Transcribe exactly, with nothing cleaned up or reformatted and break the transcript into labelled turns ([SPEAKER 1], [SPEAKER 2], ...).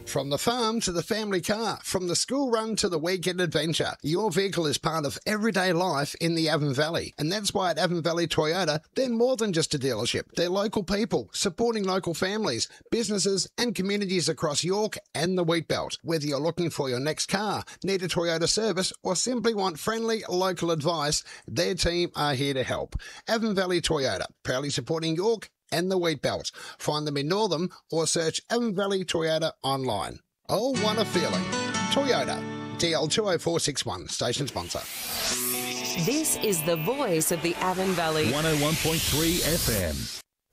[SPEAKER 1] From the farm to the family car, from the school run to the weekend adventure, your vehicle is part of everyday life in the Avon Valley. And that's why at Avon Valley Toyota, they're more than just a dealership. They're local people, supporting local families, businesses and communities across York and the Wheat Belt. Whether you're looking for your next car, need a Toyota service, or simply want friendly local advice, their team are here to help. Avon Valley Toyota, proudly supporting York and the Wheat Belt. Find them in Northam or search Avon Valley Toyota online. Oh, what a feeling. Toyota, D L two oh four six one, station sponsor.
[SPEAKER 2] This is the voice of the Avon Valley.
[SPEAKER 3] one oh one point three F M.